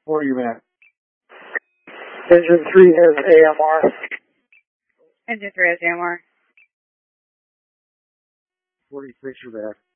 Where are you at? Engine 3 has AMR. Engine 3 has AMR. 46 you're back.